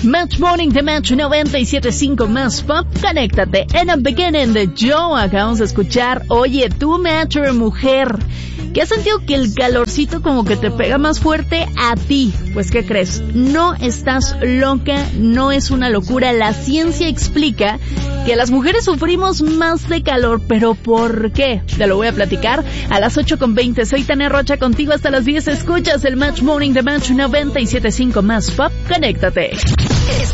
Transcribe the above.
Match Morning de Match 97.5 más pop. Conéctate. En el beginning de Joe acabamos de escuchar. Oye, tú, Matcher mujer, ¿qué has sentido que el calorcito como que te pega más fuerte a ti? Pues, ¿qué crees? No estás loca, no es una locura. La ciencia explica que las mujeres sufrimos más de calor, pero ¿por qué? Te lo voy a platicar a las 8:20. Soy Tania Rocha, contigo hasta las 10. Escuchas el Match Morning de Match 97.5 más pop. Conéctate.